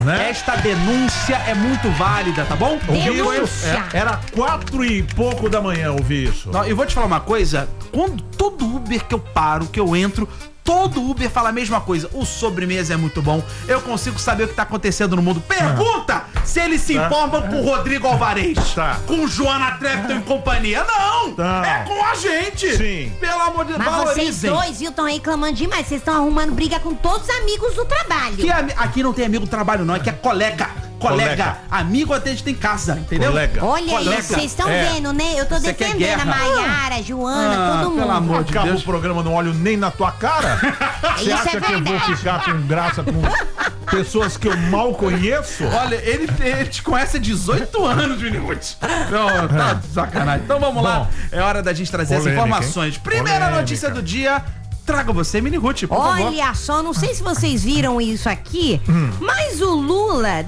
Né? Esta denúncia é muito válida, tá bom? Denúncia. Era 4 e pouco da manhã, ouvi isso. Não, eu vou te falar uma coisa, quando todo Uber que eu paro, que eu entro, todo Uber fala a mesma coisa. O sobremesa é muito bom. Eu consigo saber o que tá acontecendo no mundo. Pergunta se eles se informam com o Rodrigo Alvarez. Com Joana Trepton e companhia. Não! É com a gente! Sim. Pelo amor de Deus, Mas vocês valorizem. dois, viu, estão reclamando demais. Vocês estão arrumando briga com todos os amigos do trabalho. Aqui não tem amigo do trabalho, não. Aqui é colega. Amigo até a gente tem casa, entendeu? Olha aí, vocês estão vendo, né? Eu tô Você quer defendendo a guerra? Maiara, a Joana, todo mundo. Pelo amor de Acaba Deus. o programa, não olho nem na tua cara. Você Isso acha é que eu vou verdade. ficar com graça com pessoas que eu mal conheço? Olha, ele te conhece há 18 anos, Miniguti. Não, tá de sacanagem. Então vamos lá. É hora da gente trazer as Polêmica, informações. hein? Primeira Polêmica. notícia do dia. Traga você, Miniguti, por favor. Olha só, não sei se vocês viram isso aqui, mas o Lula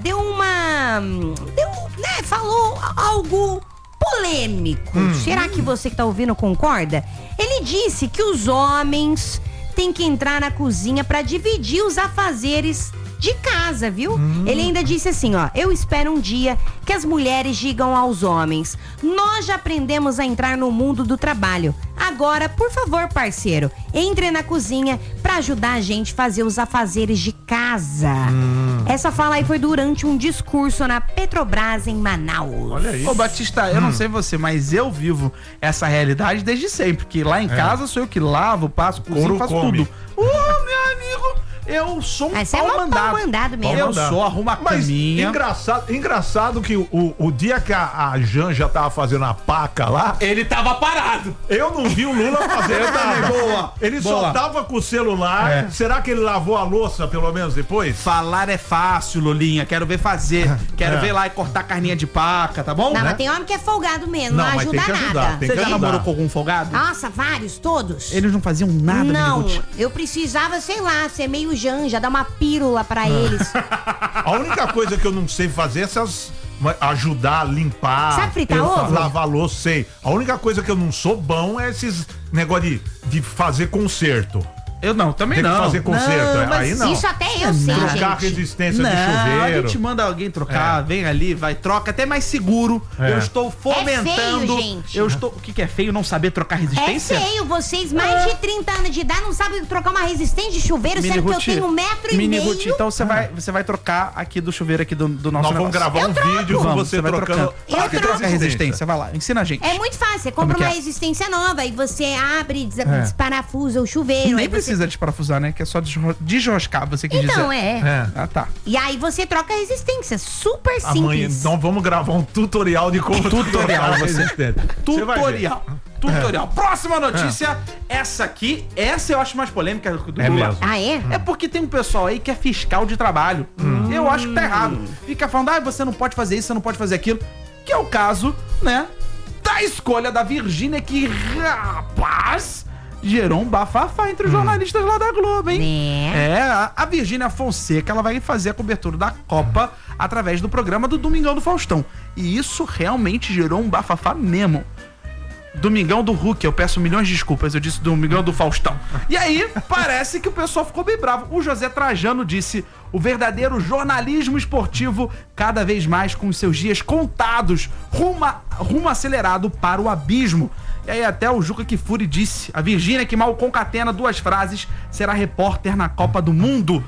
falou algo polêmico. Será que você que tá ouvindo concorda? Ele disse que os homens têm que entrar na cozinha pra dividir os afazeres de casa, viu? Ele ainda disse assim, ó: eu espero um dia que as mulheres digam aos homens: nós já aprendemos a entrar no mundo do trabalho. Agora, por favor, parceiro, entre na cozinha pra ajudar a gente a fazer os afazeres de casa. Essa fala aí foi durante um discurso na Petrobras em Manaus. Olha aí. Ô, Batista, eu não sei você, mas eu vivo essa realidade desde sempre. Que lá em casa sou eu que lavo, passo, cozinho, Couro faço come. tudo. Meu amigo, eu sou um Mas você é um pau mandado mesmo. Eu sou, arrumo a Mas caminha. engraçado que o dia que a Janja tava fazendo a paca lá, Ele tava parado. eu não vi o Lula fazer nada. Boa. Ele Boa. só tava com o celular. Será que ele lavou a louça pelo menos depois? Falar é fácil, Lulinha. Quero ver fazer. Quero ver lá e cortar carninha de paca, tá bom? Não, mas tem homem que é folgado mesmo, não Não, mas tem ajuda que ajudar, nada. tem Você que já ajudar. namorou com algum folgado? Nossa, vários, todos. Eles não faziam nada, Não, Miniguti. eu precisava, sei lá, ser meio janja, dar uma pílula pra eles. A única coisa que eu não sei fazer é ajudar a limpar. Sabe fritar ovo? Lavar louça, sei. A única coisa que eu não sou bom é esses negócio de fazer conserto. Eu não, também Tem que não. fazer conserto, Não, mas aí não. Isso até eu sei, Trocar gente. resistência Não, de a chuveiro. gente manda alguém trocar, vem ali, vai, troca, até mais seguro. Eu estou fomentando. feio, gente. Eu estou. O que é feio? Não saber trocar É resistência? feio, vocês mais de 30 anos de idade não sabem trocar uma resistência de chuveiro, sendo que eu Mini-Ruth, tenho 1,5 Mini-Ruth, m. então você vai trocar aqui do chuveiro aqui do nosso Nós vamos negócio. gravar Eu um troco. vídeo com Vamos, você vai trocando. trocando. Fala que troco. troca a resistência, vai lá, ensina a gente. É muito fácil, você compra Como que uma é? resistência nova e você abre, desparafusa o chuveiro. Nem aí você- precisa desparafusar, né? Que é só desroscar, você quis dizer. Então, é. Ah, tá. E aí você troca a resistência, super Amanhã simples. nós vamos gravar um tutorial de como Tutorial, trocar você. resistência. Você vai ver. Tutorial. Próxima notícia. Essa eu acho mais polêmica do É Lula. mesmo. Ah, é? É porque tem um pessoal aí que é fiscal de trabalho. Eu acho que tá errado. Fica falando, você não pode fazer isso, você não pode fazer aquilo. Que é o caso, né, da escolha da Virgínia, que, rapaz, gerou um bafafá entre os jornalistas lá da Globo, hein? Né? A Virgínia Fonseca, ela vai fazer a cobertura da Copa através do programa do Domingão do Faustão. E isso realmente gerou um bafafá mesmo. Domingão do Hulk, eu peço milhões de desculpas, eu disse Domingão do Faustão. E aí, parece que o pessoal ficou bem bravo. O José Trajano disse: o verdadeiro jornalismo esportivo, cada vez mais com os seus dias contados, rumo acelerado para o abismo. E aí até o Juca Kfouri disse: a Virgínia, que mal concatena duas frases, será repórter na Copa do Mundo.